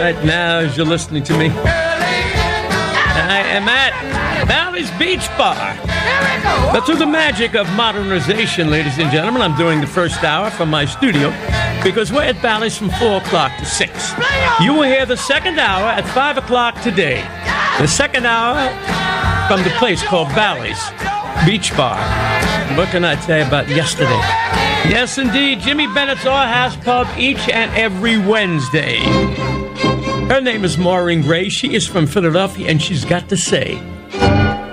right now as you're listening to me. I am at Bally's Beach Bar. But through the magic of modernization, ladies and gentlemen, I'm doing the first hour from my studio because we're at Bally's from 4 o'clock to 6. You will hear the second hour at 5 o'clock today. The second hour from the place called Bally's Beach Bar. What can I tell you about yesterday? Yes, indeed, Jimmy Bennett's Our House Pub each and every Wednesday. Her name is Maureen Gray. She is from Philadelphia, and she's got to say,